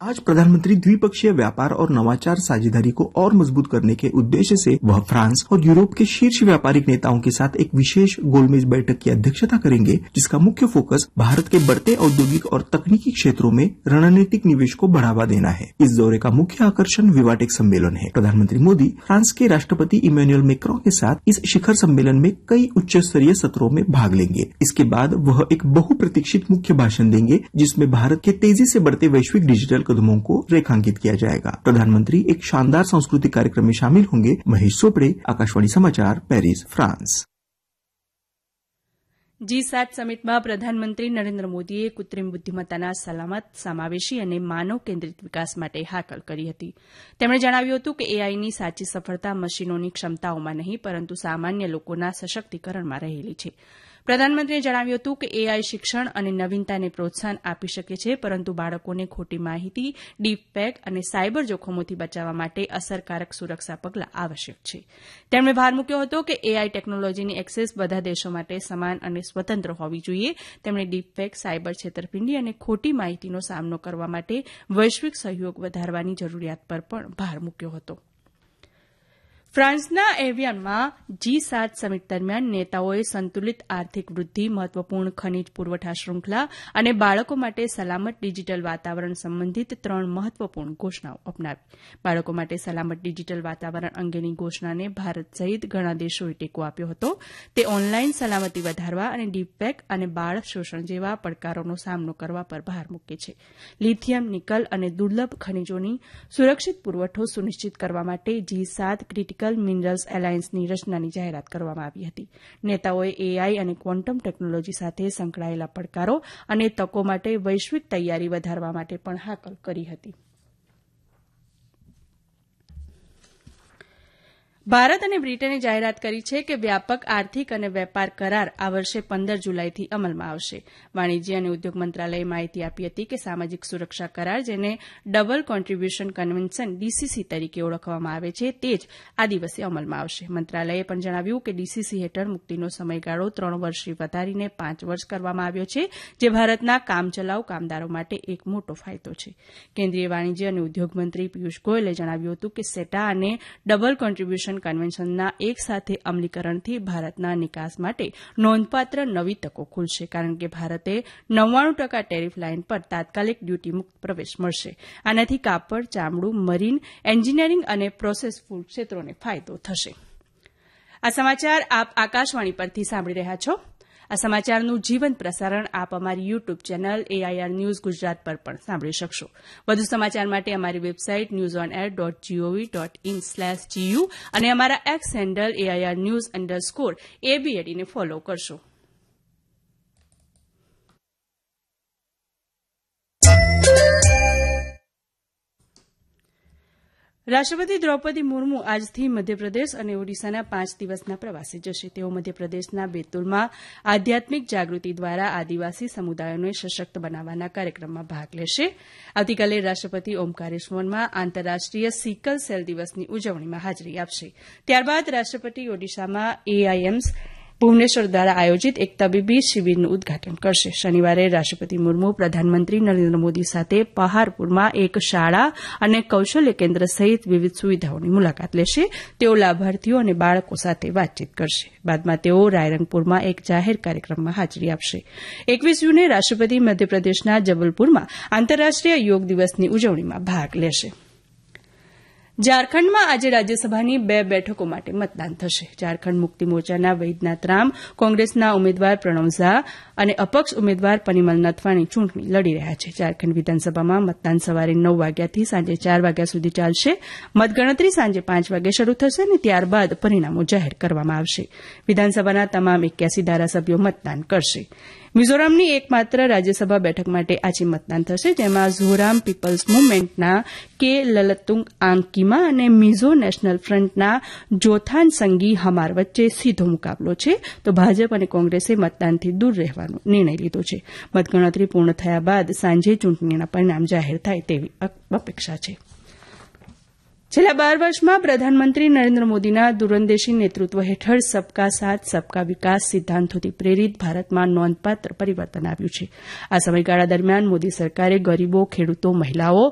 आज प्रधानमंत्री द्विपक्षीय व्यापार और नवाचार साझेदारी को और मजबूत करने के उद्देश्य से वह फ्रांस और यूरोप के शीर्ष व्यापारिक नेताओं के साथ एक विशेष गोलमेज बैठक की अध्यक्षता करेंगे, जिसका मुख्य फोकस भारत के बढ़ते औद्योगिक और तकनीकी क्षेत्रों में रणनीतिक निवेश को बढ़ावा देना है। इस दौरे का मुख्य आकर्षण विवाटेक सम्मेलन है। प्रधानमंत्री मोदी फ्रांस के राष्ट्रपति इमैनुअल मैक्रों के साथ इस शिखर सम्मेलन में कई उच्च स्तरीय सत्रों में भाग लेंगे। इसके बाद वह एक बहुप्रतीक्षित मुख्य भाषण देंगे, जिसमें भारत के तेजी से बढ़ते वैश्विक डिजिटल कदमों को रेखांकित किया जाएगा। प्रधानमंत्री एक शानदार सांस्कृतिक कार्यक्रम में शामिल होंगे। महेश चोपड़े, आकाशवाणी समाचार, पेरिस, फ्रांस। G7 સમિટમાં પ્રધાનમંત્રી નરેન્દ્ર મોદીએ કૃત્રિમ બુદ્ધિમત્તાના સલામત, સમાવેશી અને માનવ કેન્દ્રિત વિકાસ માટે હાકલ કરી હતી. તેમણે જણાવ્યું હતું કે એઆઈની સાચી સફળતા મશીનોની ક્ષમતાઓમાં નહીં, પરંતુ સામાન્ય લોકોના સશક્તિકરણમાં રહેલી છે. પ્રધાનમંત્રીએ જણાવ્યું હતું કે એઆઈ શિક્ષણ અને નવીનતાને પ્રોત્સાહન આપી શકે છે, પરંતુ બાળકોને ખોટી માહિતી, ડીપફેક અને સાયબર જોખમોથી બચાવવા માટે અસરકારક સુરક્ષા પગલાં આવશ્યક છે. તેમણે ભાર મૂક્યો હતો કે એઆઈ ટેકનોલોજીની એક્સેસ બધા દેશો માટે સમાન અને સ્વતંત્ર હોવી જોઈએ. તેમણે ડીપફેક, સાયબર છેતરપિંડી અને ખોટી માહિતીનો સામનો કરવા માટે વૈશ્વિક સહયોગ વધારવાની જરૂરિયાત પર પણ ભાર મૂક્યો હતો. ફ્રાન્સના એવિયનમાં G7 સમિટ દરમિયાન નેતાઓએ સંતુલિત આર્થિક વૃદ્ધિ, મહત્વપૂર્ણ ખનીજ પુરવઠા શૃંખલા અને બાળકો માટે સલામત ડિજીટલ વાતાવરણ સંબંધિત 3 મહત્વપૂર્ણ ઘોષણાઓ અપનાવી. બાળકો માટે સલામત ડિજીટલ વાતાવરણ અંગેની ઘોષણાને ભારત સહિત ઘણા દેશોએ ટેકો આપ્યો હતો. તે ઓનલાઈન સલામતી વધારવા અને ડીપફેક અને બાળ શોષણ જેવા પડકારોનો સામનો કરવા પર ભાર મૂકે છે. લિથિયમ, નિકલ અને દુર્લભ ખનીજોની સુરક્ષિત પુરવઠો સુનિશ્ચિત કરવા માટે G7 ક્રિટિકલ મિનરલ્સ એલાયન્સની રચનાની જાહેરાત કરવામાં આવી હતી. નેતાઓએ એઆઈ અને ક્વોન્ટમ ટેકનોલોજી સાથે સંકળાયેલા પડકારો અને તકો માટે વૈશ્વિક તૈયારી વધારવા માટે પણ હાકલ કરી હતી. ભારત અને બ્રિટને જાહેરાત કરી છે કે વ્યાપક આર્થિક અને વેપાર કરાર આ વર્ષે 15 જુલાઈથી અમલમાં આવશે. વાણિજ્ય અને ઉદ્યોગ મંત્રાલયે માહિતી આપી હતી કે સામાજિક સુરક્ષા કરાર, જેને ડબલ કોન્ટ્રીબ્યુશન કન્વેન્શન DCC તરીકે ઓળખવામાં આવે છે, તે જ આ દિવસે અમલમાં આવશે. મંત્રાલયે પણ જણાવ્યું કે DCC હેઠળ મુક્તિનો સમયગાળો 3 વર્ષથી વધારીને 5 વર્ષ કરવામાં આવ્યો છે, જે ભારતના કામચલાઉ કામદારો માટે એક મોટો ફાયદો છે. કેન્દ્રીય વાણિજ્ય અને ઉદ્યોગ મંત્રી પિયુષ ગોયલે જણાવ્યું હતું કે સેટા અને ડબલ કોન્ટ્રીબ્યુશન કન્વેન્શનના એકસાથે અમલીકરણથી ભારતના નિકાસ માટે નોંધપાત્ર નવી તકો ખુલશે, કારણ કે ભારતે 99% ટેરિફ લાઇન પર તાત્કાલિક ડ્યુટી મુક્ત પ્રવેશ મળશે. આનાથી કાપડ, ચામડું, મરીન, એન્જિનિયરિંગ અને પ્રોસેસ ફૂડ ક્ષેત્રોને ફાયદો થશે. આ સમાચાર આપ આકાશવાણી પરથી સાંભળી રહ્યા છો. આ સમાચારનું જીવંત પ્રસારણ આપ અમારી YouTube channel AIR news Gujarat પર પણ સાંભળી શકશો. વધુ સમાચાર માટે અમારી વેબસાઇટ newsonair.gov.in/gu અને અમારા એક્સ હેન્ડલ AIR_news_ ને ફોલો કરશો. રાષ્ટ્રપતિ દ્રૌપદી મુર્મુ આજથી મધ્યપ્રદેશ અને ઓડિશાના 5 દિવસના પ્રવાસે જશે. તેઓ મધ્યપ્રદેશના બેતુલમાં આધ્યાત્મિક જાગૃતિ દ્વારા આદિવાસી સમુદાયોને સશક્ત બનાવવાના કાર્યક્રમમાં ભાગ લેશે. આવતીકાલે રાષ્ટ્રપતિ ઓમકારેશ્વરમાં આંતરરાષ્ટ્રીય સિકલ સેલ દિવસની ઉજવણીમાં હાજરી આપશે. ત્યારબાદ રાષ્ટ્રપતિ ઓડિશામાં AIIMS ભુવનેશ્વર દ્વારા આયોજિત એક તબીબી શિબિરનું ઉદઘાટન કરશે. શનિવારે રાષ્ટ્રપતિ મુર્મુ પ્રધાનમંત્રી નરેન્દ્ર મોદી સાથે પહારપુરમાં એક શાળા અને કૌશલ્ય કેન્દ્ર સહિત વિવિધ સુવિધાઓની મુલાકાત લેશે. તેઓ લાભાર્થીઓ અને બાળકો સાથે વાતચીત કરશે. બાદમાં તેઓ રાયરંગપુરમાં એક જાહેર કાર્યક્રમમાં હાજરી આપશે. 21 જૂને રાષ્ટ્રપતિ મધ્યપ્રદેશના જબલપુરમાં આંતરરાષ્ટ્રીય યોગ દિવસની ઉજવણીમાં ભાગ લેશે. ઝારખંડમાં આજે રાજ્યસભાની 2 બેઠકો માટે મતદાન થશે. ઝારખંડ મુક્તિ મોરચાના વૈદ્યનાથ રામ, કોંગ્રેસના ઉમેદવાર પ્રણવ ઝા અને અપક્ષ ઉમેદવાર પનિમલ નથવાણી ચૂંટણી લડી રહ્યા છે. ઝારખંડ વિધાનસભામાં મતદાન સવારે 9 વાગ્યાથી સાંજે 4 વાગ્યા સુધી ચાલશે. મતગણતરી સાંજે 5 વાગે શરૂ થશે અને ત્યારબાદ પરિણામો જાહેર કરવામાં આવશે. વિધાનસભાના તમામ 81 ધારાસભ્યો મતદાન કરશે. મિઝોરમની એકમાત્ર રાજ્યસભા બેઠક માટે આજે મતદાન થશે, જેમાં ઝોરામ પીપલ્સ મૂવમેન્ટના કે લલતુંગ આંકીમા અને મિઝો નેશનલ ફ્રન્ટના જોથાન સંગી હમાર વચ્ચે સીધો મુકાબલો છે, તો ભાજપ અને કોંગ્રેસે મતદાનથી દૂર રહેવાનો નિર્ણય લીધો છે. મતગણતરી પૂર્ણ થયા બાદ સાંજે ચૂંટણીના પરિણામ જાહેર થાય તેવી અપેક્ષા છે. છેલ્લા 12 વર્ષમાં પ્રધાનમંત્રી નરેન્દ્ર મોદીના દૂરંદેશી નેતૃત્વ હેઠળ સબકા સાથ સબકા વિકાસ સિદ્ધાંતોથી પ્રેરિત ભારતમાં નોંધપાત્ર પરિવર્તન આવ્યું છે. આ સમયગાળા દરમિયાન મોદી સરકારે ગરીબો, ખેડૂતો, મહિલાઓ